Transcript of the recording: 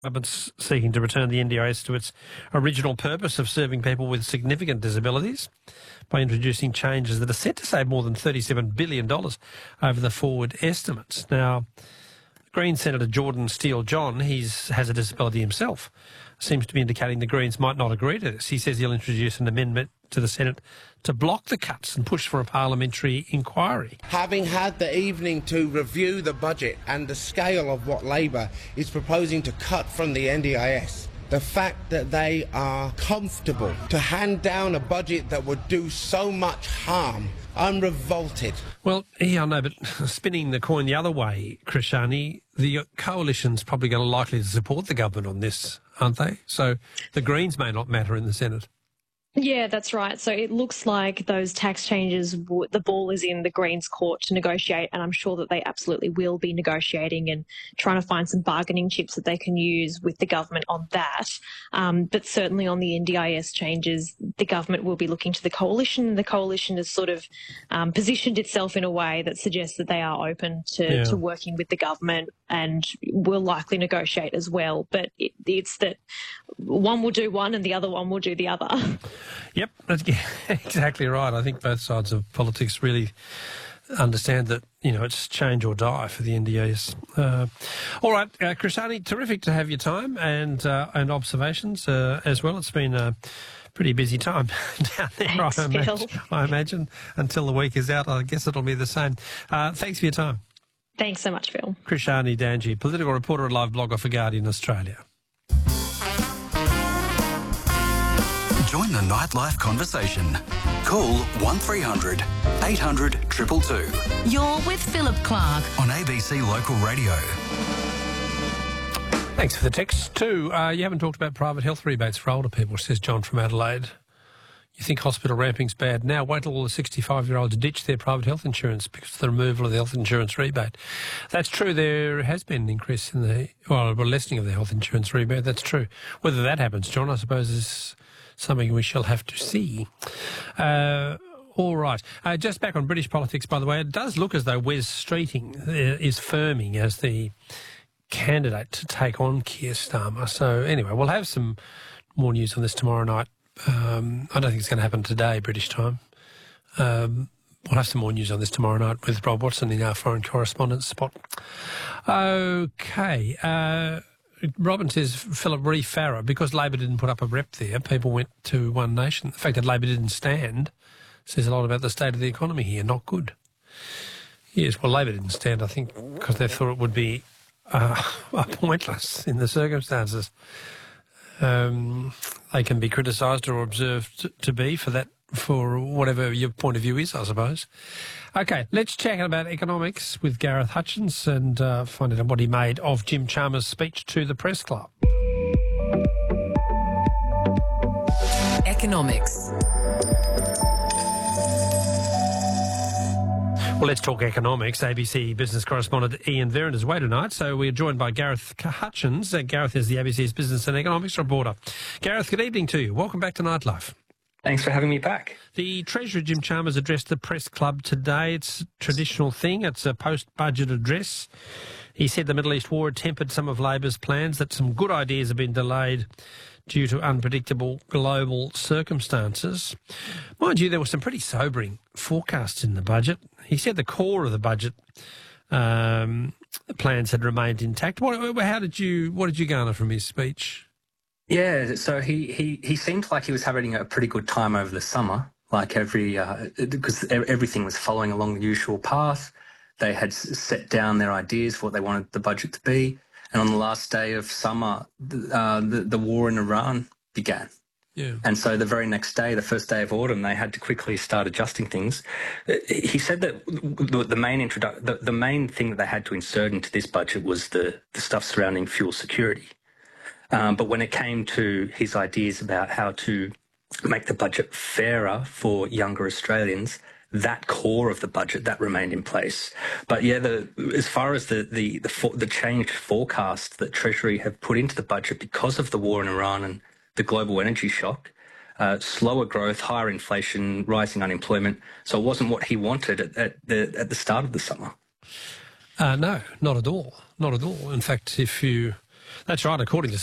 Government's seeking to return the NDIS to its original purpose of serving people with significant disabilities by introducing changes that are set to save more than $37 billion over the forward estimates. Now, Green Senator Jordan Steele-John, has a disability himself, seems to be indicating the Greens might not agree to this. He says he'll introduce an amendment to the Senate to block the cuts and push for a parliamentary inquiry. Having had the evening to review the budget and the scale of what Labor is proposing to cut from the NDIS, the fact that they are comfortable to hand down a budget that would do so much harm, I'm revolted. Well, yeah, I know, but spinning the coin the other way, Krishani, the coalition's probably going to likely to support the government on this, aren't they? So the Greens may not matter in the Senate. Yeah, that's right. So it looks like those tax changes, the ball is in the Greens' court to negotiate, and I'm sure that they absolutely will be negotiating and trying to find some bargaining chips that they can use with the government on that. But certainly on the NDIS changes, the government will be looking to the coalition. The coalition has sort of positioned itself in a way that suggests that they are open to working with the government and will likely negotiate as well. But it's that one will do one and the other one will do the other. Yep, that's exactly right. I think both sides of politics really understand that, it's change or die for the NDIS. All right, Krishani, terrific to have your time and observations as well. It's been a pretty busy time down there, Thanks, I imagine. Until the week is out, I guess it'll be the same. Thanks for your time. Thanks so much, Phil. Krishani Danji, political reporter and live blogger for Guardian Australia. Join the nightlife conversation. Call 1300 800 222. You're with Philip Clark On ABC Local Radio. Thanks for the text too. You haven't talked about private health rebates for older people, says John from Adelaide. You think hospital ramping's bad now? Wait till all the 65-year-olds ditch their private health insurance because of the removal of the health insurance rebate. That's true. There has been an increase in a lessening of the health insurance rebate. That's true. Whether that happens, John, I suppose is something we shall have to see. All right. Just back on British politics, by the way, it does look as though Wes Streeting is firming as the candidate to take on Keir Starmer. So anyway, we'll have some more news on this tomorrow night. I don't think it's going to happen today, British time. We'll have some more news on this tomorrow night with Rob Watson in our foreign correspondence spot. Okay. Robin says, Philip, re Farrer, because Labor didn't put up a rep there, people went to One Nation. The fact that Labor didn't stand says a lot about the state of the economy here. Not good. Yes, well, Labor didn't stand, I think, because they thought it would be pointless in the circumstances. They can be criticised or observed to be for whatever your point of view is, I suppose. Okay, let's chat about economics with Gareth Hutchins and find out what he made of Jim Chalmers' speech to the Press Club. Economics. Well, let's talk economics. ABC business correspondent Ian Verrett is away tonight, so we're joined by Gareth Hutchins. Gareth is the ABC's business and economics reporter. Gareth, good evening to you. Welcome back to Nightlife. Thanks for having me back. The Treasurer, Jim Chalmers, addressed the Press Club today. It's a traditional thing. It's a post-budget address. He said the Middle East war had tempered some of Labor's plans, that some good ideas have been delayed due to unpredictable global circumstances. Mind you, there were some pretty sobering forecasts in the budget. He said the core of the budget plans had remained intact. What did you garner from his speech? Yeah, so he seemed like he was having a pretty good time over the summer, like because everything was following along the usual path. They had set down their ideas for what they wanted the budget to be. And on the last day of summer, the war in Iran began. Yeah. And so the very next day, the first day of autumn, they had to quickly start adjusting things. He said that the main thing that they had to insert into this budget was the stuff surrounding fuel security. But when it came to his ideas about how to make the budget fairer for younger Australians, that core of the budget, that remained in place. But yeah, as far as the changed forecast that Treasury have put into the budget because of the war in Iran and the global energy shock, slower growth, higher inflation, rising unemployment. So it wasn't what he wanted at the start of the summer. No, not at all. Not at all. In fact, if you That's right, according to